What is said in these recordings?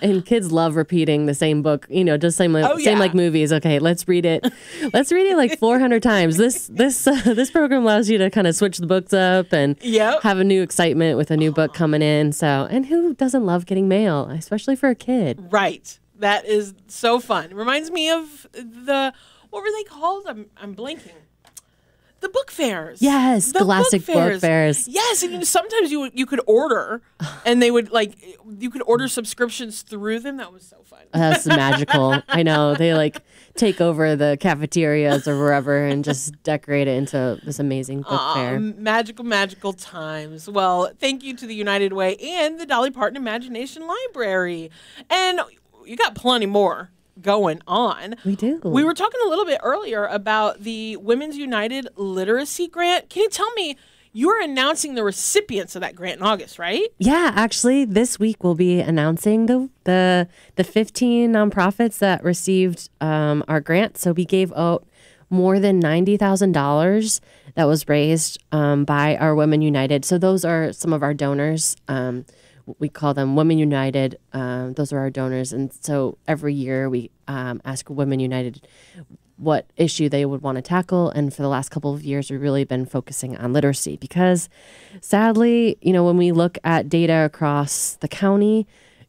And kids love repeating the same book, just same like movies. Okay, let's read it. Let's read it like 400 times. This program allows you to kind of switch the books up and have a new excitement with a new book coming in. So, and who doesn't love getting mail, especially for a kid? Right. That is so fun. It reminds me of what were they called? I'm blanking. The book fairs. Yes, the Scholastic book fairs. Yes, and sometimes you could order, and they would you could order subscriptions through them. That was so fun. That's magical. I know they take over the cafeterias or wherever and just decorate it into this amazing book fair. Magical times. Well, thank you to the United Way and the Dolly Parton Imagination Library, and you got plenty more going on. We do. We were talking a little bit earlier about the Women's United Literacy Grant. Can you tell me, you are announcing the recipients of that grant in August, right? Yeah, actually, this week we'll be announcing the 15 nonprofits that received our grant. So we gave out more than $90,000 that was raised by our Women United. So those are some of our donors. We call them Women United. Those are our donors. And so every year we ask Women United what issue they would want to tackle. And for the last couple of years, we've really been focusing on literacy because sadly, when we look at data across the county,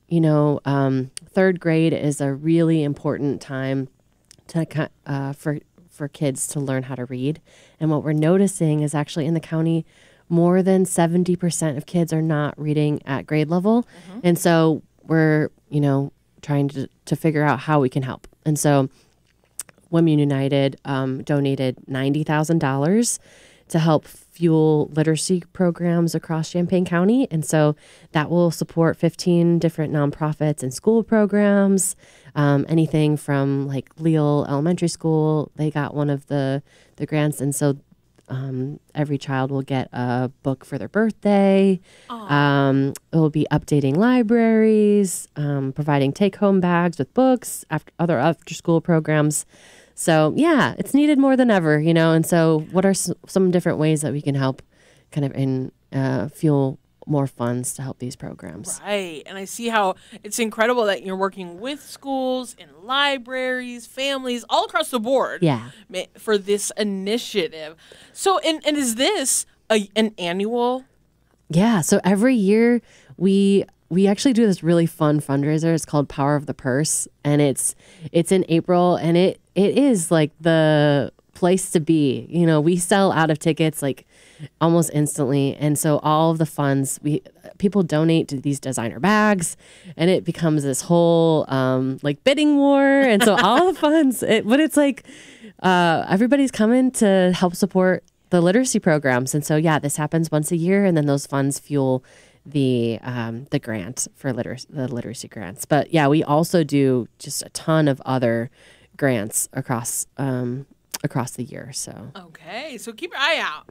third grade is a really important time to for kids to learn how to read. And what we're noticing is actually in the county, more than 70% of kids are not reading at grade level. Mm-hmm. And so we're, trying to figure out how we can help. And so Women United donated $90,000 to help fuel literacy programs across Champaign County. And so that will support 15 different nonprofits and school programs, anything from Leal Elementary School. They got one of the grants. And so every child will get a book for their birthday. It will be updating libraries, providing take-home bags with books, other after-school programs. So, yeah, it's needed more than ever, And so what are some different ways that we can help kind of fuel more funds to help these programs? Right. And I see how it's incredible that you're working with schools and libraries, families, all across the board for this initiative. So, and is this an annual? Yeah. So every year we actually do this really fun fundraiser. It's called Power of the Purse. And it's in April. And it is the place to be. We sell out of tickets almost instantly, and so all of the funds people donate to these designer bags, and it becomes this whole bidding war. And so all the funds, but it's everybody's coming to help support the literacy programs. And so this happens once a year, and then those funds fuel the grant for the literacy grants. But we also do just a ton of other grants across the year. So so keep your eye out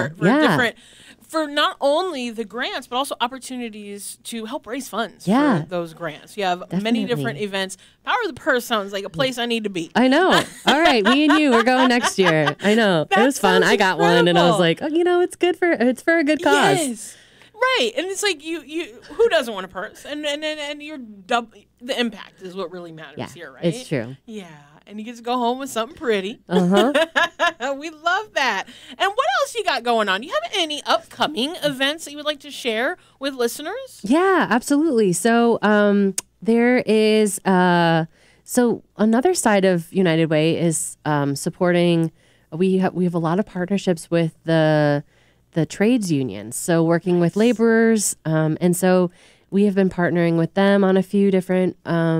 for not only the grants but also opportunities to help raise funds for those grants. You have many different events. Power of the Purse sounds like a place I need to be. I know. All right, me and you, we're going next year. I know. It was fun. I got one and I was like, it's for a good cause. Yes. Right. And it's you who doesn't want a purse? And you're the impact is what really matters here, right? It's true. Yeah. And you get to go home with something pretty. Uh-huh. We love that. And what else you got going on? Do you have any upcoming events that you would like to share with listeners? Yeah, absolutely. So there is so another side of United Way is supporting. We have a lot of partnerships with the trades unions. So working with laborers, and so we have been partnering with them on a few different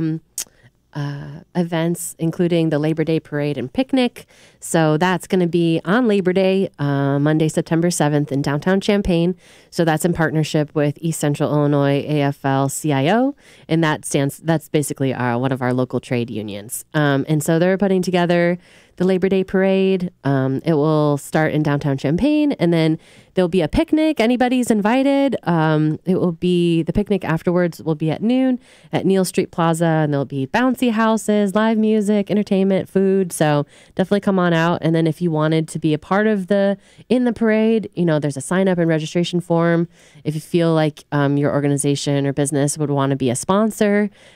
events, including the Labor Day Parade and Picnic. So that's going to be on Labor Day, Monday, September 7th in downtown Champaign. So that's in partnership with East Central Illinois AFL-CIO, and that's basically one of our local trade unions. And so they're putting together the Labor Day Parade. It will start in downtown Champaign, and then there'll be a picnic. Anybody's invited. The picnic afterwards will be at noon at Neal Street Plaza, and there'll be bouncy houses, live music, entertainment, food. So definitely come on out. And then if you wanted to be a part of the parade, there's a sign up and registration form. If you feel like your organization or business would want to be a sponsor,